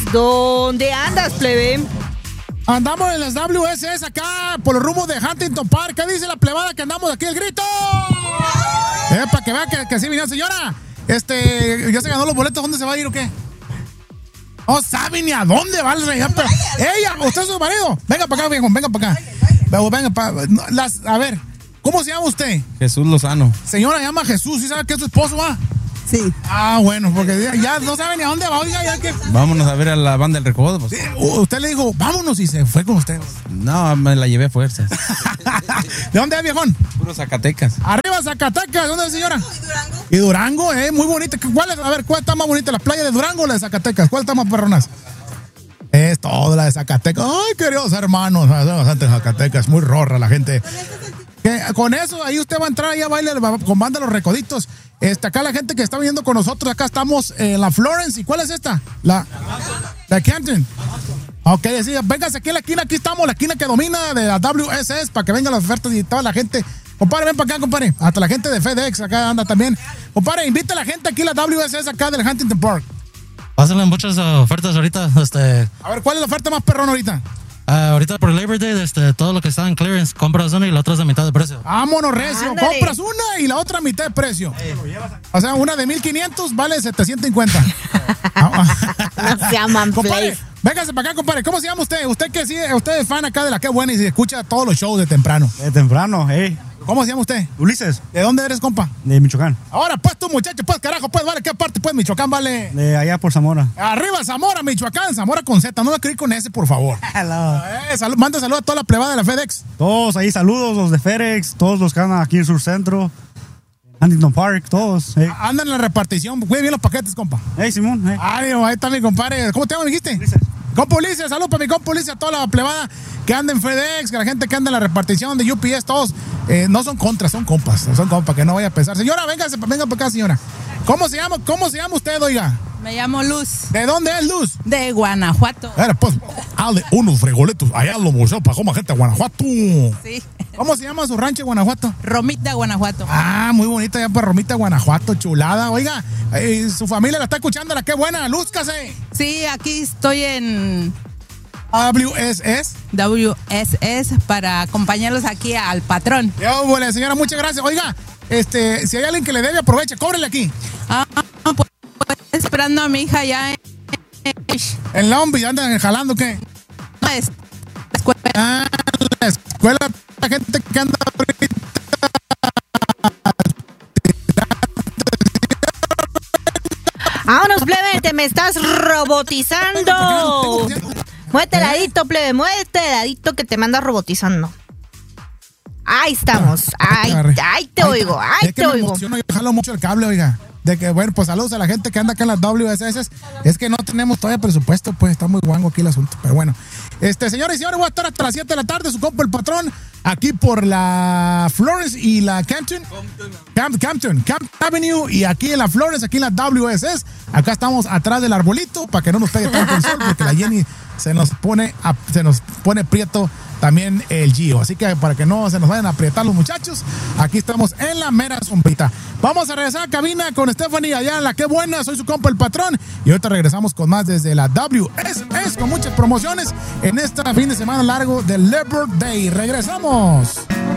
¿Dónde andas, plebe? Andamos en las WSS acá por los rumbos de Huntington Park. ¿Qué dice la plebada que andamos aquí? ¡El grito! Para que vea que sí vino, señora. ¿Ya se ganó los boletos? ¿Dónde se va a ir o qué? No sabe ni a dónde va el rey. Ella, ¿usted es su marido? Venga para acá, viejo, venga para acá. A ver, ¿cómo se llama usted? Jesús Lozano. Señora, llama Jesús. ¿Sí sabe que es su esposo, va? Sí. Ah, bueno, porque ya no sabe ni a dónde va. Oiga, ya que... Vámonos a ver a la banda del Recodo. Pues. Sí, usted le dijo, vámonos, y se fue con usted. No, me la llevé a fuerzas. ¿De dónde es, viejón? Puro Zacatecas. Arriba, Zacatecas. ¿Dónde es, señora? Y Durango, muy bonita. ¿Cuál está más bonita? ¿La playa de Durango o la de Zacatecas? ¿Cuál está más perronas? Es toda la de Zacatecas. Ay, queridos hermanos, bastante Zacatecas. Muy rorra la gente. Con eso, ahí usted va a entrar y a bailar con banda Los Recoditos. Acá la gente que está viniendo con nosotros, acá estamos en la Florence. ¿Y cuál es esta? La Canton. Ok, sí, véngase aquí en la esquina, aquí estamos, la esquina que domina de la WSS, para que vengan las ofertas y toda la gente. Compadre, ven para acá, compadre. Hasta la gente de FedEx acá anda también. Compadre, invita a la gente aquí a la WSS acá del Huntington Park. Pásenle muchas ofertas ahorita. A ver, ¿cuál es la oferta más perrona ahorita? Ahorita por Labor Day, todo lo que está en clearance, compras una y la otra es de mitad de precio. Vámonos, recio. Ándale. Compras una y la otra a mitad de precio. O sea, una de 1,500 vale 750. No se llaman, Compadre, play. véngase para acá, compadre. ¿Cómo se llama usted? Usted que sí, usted es fan acá de la Qué Buena y se escucha todos los shows de temprano. De temprano, ¿Cómo se llama usted? Ulises, ¿De dónde eres, compa? de Michoacán. Ahora, pues tú, muchacho, pues carajo, pues vale, ¿qué parte, pues, Michoacán, vale? De allá por Zamora. Arriba, Zamora, Michoacán, Zamora con Z, no me escribir con S, por favor. Hello. Manda saludos a toda la plebada de la FedEx. Todos ahí, saludos, los de FedEx, todos los que andan aquí en Sur Centro, Huntington Park, todos. Andan en la repartición, cuide bien los paquetes, compa. Simón. Ahí está mi compadre. ¿Cómo te llamas, dijiste? Ulises. Compa Ulises, saludos para mi compa Ulises, a toda la plebada que anda en FedEx, que la gente que anda en la repartición de UPS, todos no son contras, son compas, que no vaya a pensar. Señora, venga para acá, señora. ¿Cómo se llama usted, oiga? Me llamo Luz, ¿De dónde es Luz? de Guanajuato. Era pues, dale unos fregoletos allá en los museos para cómo gente de Guanajuato. Sí. ¿Cómo se llama su rancho en Guanajuato? Romita, Guanajuato. Ah, muy bonita ya para Romita, Guanajuato, chulada. Oiga, su familia la está escuchando, la Qué Buena, lúzcase. Sí, aquí estoy en WSS. WSS para acompañarlos aquí al patrón. Yo, bueno, señora, muchas gracias. Oiga, si hay alguien que le debe, aproveche, cóbrele aquí. Pues esperando a mi hija ya En Long Beach, andan jalando, ¿qué? la escuela. Ah, la escuela, la gente que anda ahorita. Vámonos, plebe, te me estás robotizando. Muévete ladito, plebe, muévete ladito que te mandas robotizando. Ahí estamos. Ahí te oigo, ahí te oigo. Yo jalo mucho el cable, oiga. De que, bueno, pues saludos a la gente que anda acá en las WSS. Es que no tenemos todavía presupuesto, pues está muy guango aquí el asunto. Pero bueno, señores y señores, voy a estar hasta las 7 de la tarde, su compa el patrón, aquí por la Florence y la Camp Avenue, y aquí en la Florence, aquí en la WSS. Acá estamos atrás del arbolito para que no nos pegue tanto el sol, porque la Jenny se nos pone prieto también el Gio. Así que para que no se nos vayan a aprietar los muchachos, aquí estamos en la mera sombrita. Vamos a regresar a cabina con Stephanie allá en la Qué Buena. Soy su compa el patrón y ahorita regresamos con más desde la WSS con muchas promociones en este fin de semana largo del Labor Day. Regresamos.